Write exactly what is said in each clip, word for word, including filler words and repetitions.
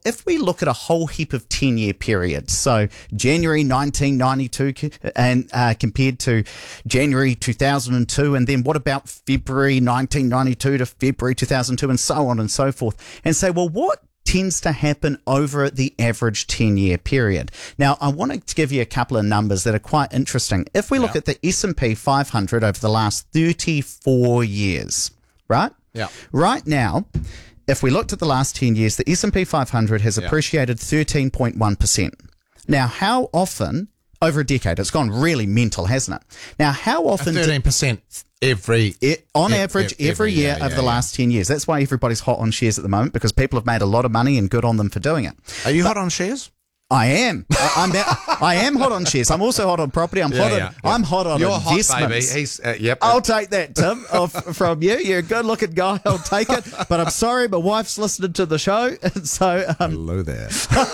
if we look at a whole heap of ten-year periods, so January nineteen ninety-two and uh, compared to January two thousand two, and then what about February nineteen ninety-two to February two thousand two, and so on and so forth, and say, well, what tends to happen over the average ten-year period? Now, I want to give you a couple of numbers that are quite interesting. If we look Yeah. at the S and P five hundred over the last thirty-four years, right? Yeah. Right now, if we looked at the last ten years, the S and P five hundred has Yeah. appreciated thirteen point one percent. Now, how often, over a decade, it's gone really mental, hasn't it? Now, how often... do- thirteen percent every... It, on ev- average, ev- every year yeah, over yeah, the yeah. last ten years. That's why everybody's hot on shares at the moment, because people have made a lot of money, and good on them for doing it. Are you hot on shares? I am. I, I'm. that- I am hot on shares. I'm also hot on property. I'm hot. yeah, on, yeah. I'm hot on You're investments. hot, baby. He's, uh, yep. I'll take that, Tim, off from you. You're a good-looking guy. I'll take it. But I'm sorry, my wife's listening to the show, so um, Hello there.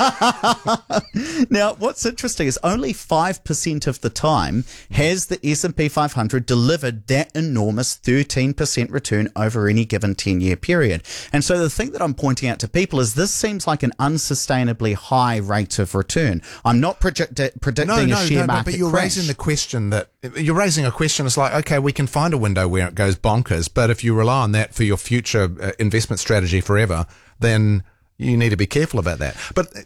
now, what's interesting is only five percent of the time has the S and P five hundred delivered that enormous thirteen percent return over any given ten-year period. And so the thing that I'm pointing out to people is this seems like an unsustainably high rate of return. I'm not project- predicting No, a no, share no, market but you're crash. raising the question that you're raising a question. It's like, okay, we can find a window where it goes bonkers, but if you rely on that for your future uh, investment strategy forever, then you need to be careful about that. But uh,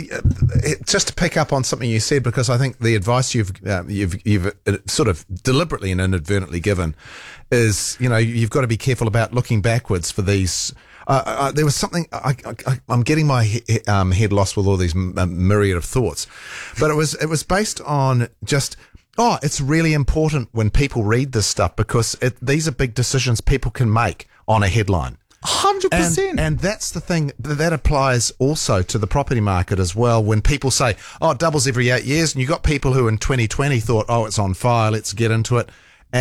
uh, just to pick up on something you said, because I think the advice you've uh, you've you've uh, sort of deliberately and inadvertently given is, you know, you've got to be careful about looking backwards for these. Uh, uh, there was something I, I, I'm getting my he, um, head lost with all these m- um, myriad of thoughts, but it was it was based on just. Oh, it's really important when people read this stuff, because it, these are big decisions people can make on a headline. one hundred percent. And, and that's the thing that that applies also to the property market as well. When people say, oh, it doubles every eight years, and you got people who in twenty twenty thought, oh, it's on fire, let's get into it.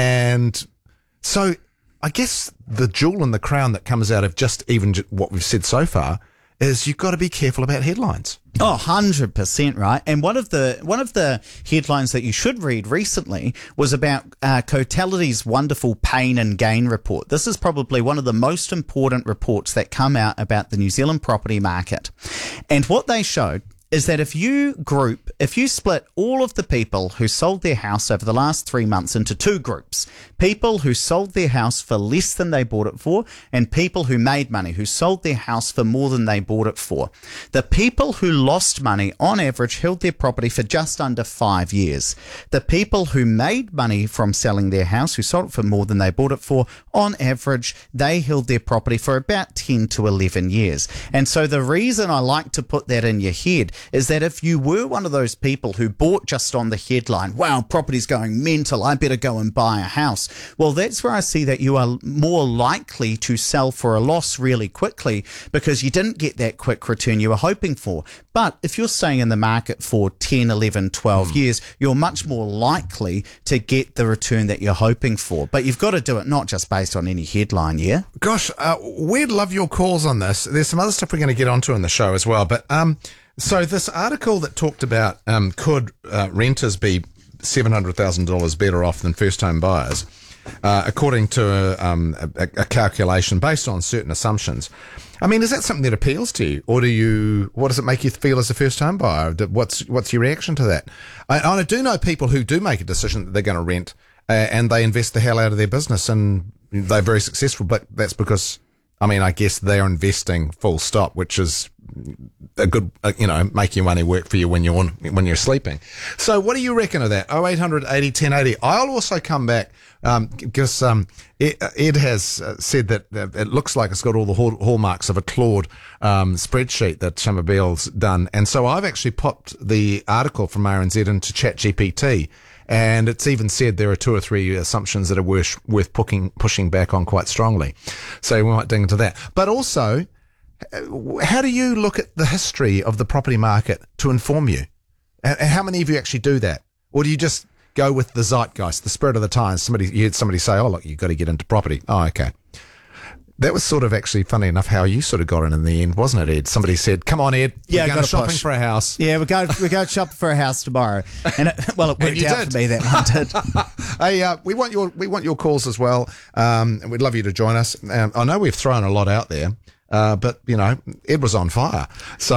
And so I guess the jewel in the crown that comes out of just even j- what we've said so far is you've got to be careful about headlines. Oh, one hundred percent, right? And one of the one of the headlines that you should read recently was about uh, Cotality's wonderful pain and gain report. This is probably one of the most important reports that come out about the New Zealand property market. And what they showed is that if you group, if you split all of the people who sold their house over the last three months into two groups, people who sold their house for less than they bought it for, and people who made money, who sold their house for more than they bought it for. The people who lost money, on average, held their property for just under five years. The people who made money from selling their house, who sold it for more than they bought it for, on average, they held their property for about ten to eleven years. And so the reason I like to put that in your head is that if you were one of those people who bought just on the headline, wow, property's going mental, I better go and buy a house, well, that's where I see that you are more likely to sell for a loss really quickly, because you didn't get that quick return you were hoping for. But if you're staying in the market for ten, eleven, twelve years, you're much more likely to get the return that you're hoping for. But you've got to do it not just based on any headline, yeah? Gosh, uh, we'd love your calls on this. There's some other stuff we're going to get onto in the show as well. But um, so this article that talked about um, could uh, renters be seven hundred thousand dollars better off than first-home buyers, uh, according to um, a, a calculation based on certain assumptions. I mean, is that something that appeals to you, or do you? What does it make you feel as a first-home buyer? What's what's your reaction to that? I, I do know people who do make a decision that they're going to rent, uh, and they invest the hell out of their business, and they're very successful. But that's because, I mean, I guess they are investing full stop, which is a good, uh, you know, make your money work for you when you're on, when you're sleeping. So what do you reckon of that? oh eight hundred eighty ten eighty. I'll also come back um, because um, Ed, Ed has uh, said that uh, it looks like it's got all the hall, hallmarks of a Claude um, spreadsheet that Shamabel's done. And so I've actually popped the article from R N Z into ChatGPT. And it's even said there are two or three assumptions that are worth, worth pushing, pushing back on quite strongly. So we might dig into that. But also, how do you look at the history of the property market to inform you? And how many of you actually do that? Or do you just go with the zeitgeist, the spirit of the times? Somebody, you heard somebody say, oh, look, you've got to get into property. Oh, okay. That was sort of actually funny enough how you sort of got in in the end, wasn't it, Ed? Somebody said, come on, Ed, Yeah, we're going gotta shopping push. for a house. Yeah, we go we go shopping for a house tomorrow, and it, well, it And worked you out did. for me that one did. Hey, uh, we want your we want your calls as well, um, and we'd love you to join us. Um, I know we've thrown a lot out there, uh, but you know, Ed was on fire. So